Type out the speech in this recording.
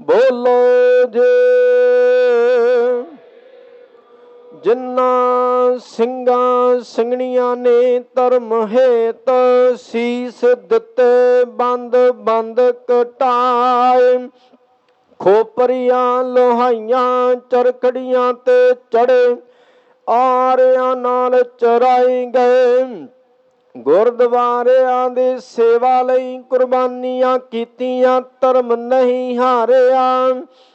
ਬੋਲੋ ਜੇ। ਜਿਨ੍ਹਾਂ ਸਿੰਘਾਂ ਸਿੰਘਣੀਆਂ ਨੇ ਧਰਮ ਹੇਤ ਸੀਸ ਦਿੱਤੇ ਬੰਦ ਬੰਦ ਕਟਾਏ, ਖੋਪਰੀਆਂ ਲੋਹਾਈਆਂ ਚਰਖੜੀਆਂ ਤੇ ਚੜੇ ਆਰਿਆਂ ਨਾਲ ਚਰਾਏ ਗਏ। ਗੁਰਦੁਆਰਿਆਂ ਦੀ ਸੇਵਾ ਲਈ ਕੁਰਬਾਨੀਆਂ ਕੀਤੀਆਂ, ਧਰਮ ਨਹੀਂ ਹਾਰਿਆ।